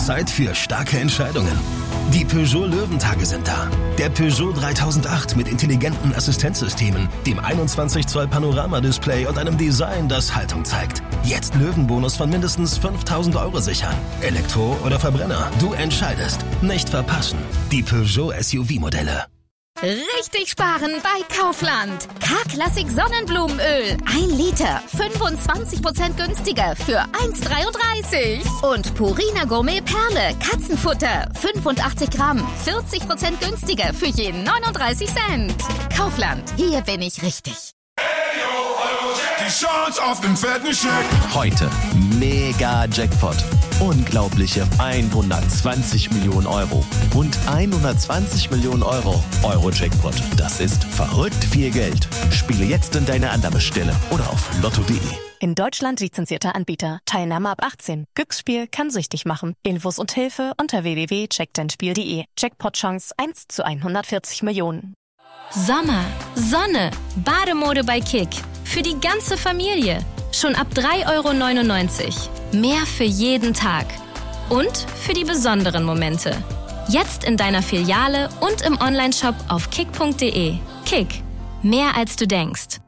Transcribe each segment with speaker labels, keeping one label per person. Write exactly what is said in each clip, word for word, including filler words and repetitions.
Speaker 1: Zeit für starke Entscheidungen. Die Peugeot Löwentage sind da. Der Peugeot dreitausendacht mit intelligenten Assistenzsystemen, dem einundzwanzig Zoll Panoramadisplay und einem Design, das Haltung zeigt. Jetzt Löwenbonus von mindestens fünftausend Euro sichern. Elektro oder Verbrenner, du entscheidest. Nicht verpassen. Die Peugeot S U V-Modelle.
Speaker 2: Richtig sparen bei Kaufland. K-Klassik Sonnenblumenöl. Ein Liter. fünfundzwanzig Prozent günstiger für eins Komma dreiunddreißig. Und Purina Gourmet Perle. Katzenfutter. fünfundachtzig Gramm. vierzig Prozent günstiger für jeden neununddreißig Cent. Kaufland. Hier bin ich richtig.
Speaker 3: Die Chance auf den fetten Scheck.
Speaker 4: Heute mega Jackpot. Unglaubliche hundertzwanzig Millionen Euro. Und hundertzwanzig Millionen Euro. Euro-Jackpot. Das ist verrückt viel Geld. Spiele jetzt in deine Annahmestelle oder auf lotto punkt de.
Speaker 5: In Deutschland lizenzierter Anbieter. Teilnahme ab achtzehn. Glücksspiel kann süchtig machen. Infos und Hilfe unter w w w punkt check dein spiel punkt de. Jackpot-Chance eins zu hundertvierzig Millionen.
Speaker 6: Sommer, Sonne, Bademode bei Kick. Für die ganze Familie. Schon ab drei Euro neunundneunzig. Mehr für jeden Tag. Und für die besonderen Momente. Jetzt in deiner Filiale und im Onlineshop auf kick punkt de. Kick. Mehr als du denkst.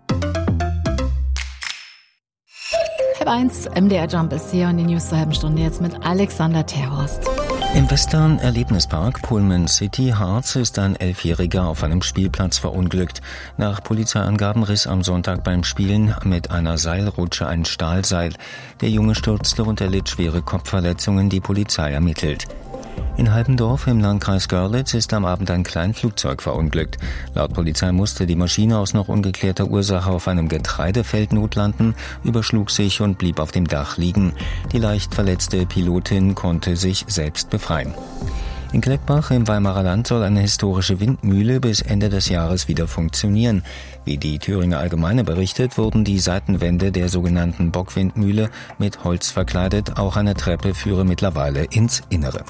Speaker 7: Halb eins, M D R Jump ist hier und die News zur halben Stunde jetzt mit Alexander Terhorst.
Speaker 8: Im Western Erlebnispark Pullman City Harz ist ein Elfjähriger auf einem Spielplatz verunglückt. Nach Polizeiangaben riss am Sonntag beim Spielen mit einer Seilrutsche ein Stahlseil. Der Junge stürzte und erlitt schwere Kopfverletzungen, die Polizei ermittelt. In Halbendorf im Landkreis Görlitz ist am Abend ein Kleinflugzeug verunglückt. Laut Polizei musste die Maschine aus noch ungeklärter Ursache auf einem Getreidefeld notlanden, überschlug sich und blieb auf dem Dach liegen. Die leicht verletzte Pilotin konnte sich selbst befreien. In Kleckbach im Weimarer Land soll eine historische Windmühle bis Ende des Jahres wieder funktionieren. Wie die Thüringer Allgemeine berichtet, wurden die Seitenwände der sogenannten Bockwindmühle mit Holz verkleidet. Auch eine Treppe führe mittlerweile ins Innere.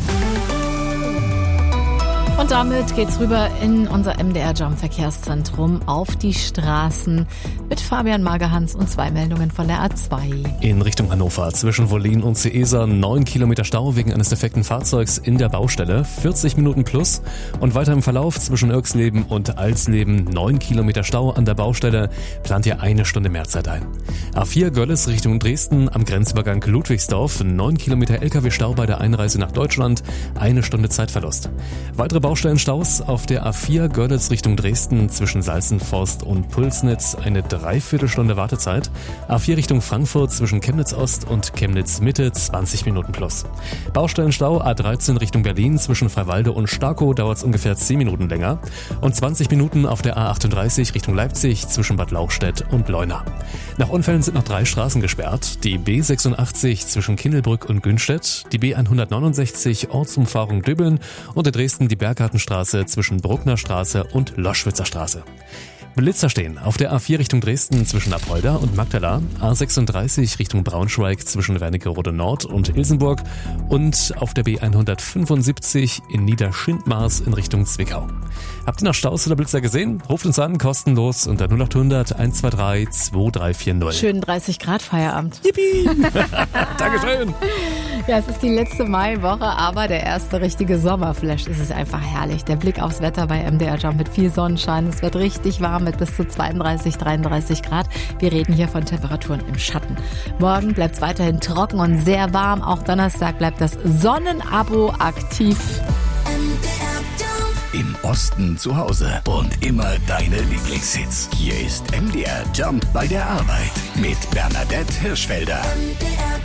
Speaker 7: Und damit geht's rüber in unser M D R Jump Verkehrszentrum auf die Straßen mit Fabian Magerhans und zwei Meldungen von der A zwei.
Speaker 9: In Richtung Hannover zwischen Wollin und Seeser neun Kilometer Stau wegen eines defekten Fahrzeugs in der Baustelle, vierzig Minuten plus. Und weiter im Verlauf zwischen Irksleben und Alsleben neun Kilometer Stau an der Baustelle, plant ihr eine Stunde mehr Zeit ein. A vier Görlitz Richtung Dresden am Grenzübergang Ludwigsdorf, neun Kilometer L K W-Stau bei der Einreise nach Deutschland, eine Stunde Zeitverlust. Weitere Baustellenstaus auf der A vier Görlitz Richtung Dresden zwischen Salzenforst und Pulsnitz, eine Dreiviertelstunde Wartezeit. A vier Richtung Frankfurt zwischen Chemnitz Ost und Chemnitz Mitte, zwanzig Minuten plus. Baustellenstau A dreizehn Richtung Berlin zwischen Freiwalde und Starkow dauert es ungefähr zehn Minuten länger. Und zwanzig Minuten auf der A achtunddreißig Richtung Leipzig zwischen Bad Lauchstädt und Leuna. Nach Unfällen sind noch drei Straßen gesperrt. Die B sechsundachtzig zwischen Kindelbrück und Günstedt, die B hundertneunundsechzig Ortsumfahrung Dübbeln und in Dresden die Berggartenstraße zwischen Bruckner Straße und Loschwitzer Straße. Blitzer stehen auf der A vier Richtung Dresden zwischen Apolda und Magdala, A sechsunddreißig Richtung Braunschweig zwischen Wernigerode Nord und Ilsenburg und auf der B hundertfünfundsiebzig in Niederschindmaß in Richtung Zwickau. Habt ihr noch Staus oder Blitzer gesehen? Ruft uns an, kostenlos unter null acht hundert eins zwei drei zwei drei vier null.
Speaker 7: Schönen dreißig Grad Feierabend.
Speaker 9: Yippie! Dankeschön!
Speaker 7: Ja, es ist die letzte Maiwoche, aber der erste richtige Sommerflash. Es ist einfach herrlich. Der Blick aufs Wetter bei M D R Jump mit viel Sonnenschein. Es wird richtig warm mit bis zu zweiunddreißig, dreiunddreißig Grad. Wir reden hier von Temperaturen im Schatten. Morgen bleibt es weiterhin trocken und sehr warm. Auch Donnerstag bleibt das Sonnenabo aktiv.
Speaker 1: Im Osten zu Hause und immer deine Lieblingshits. Hier ist M D R Jump bei der Arbeit mit Bernadette Hirschfelder.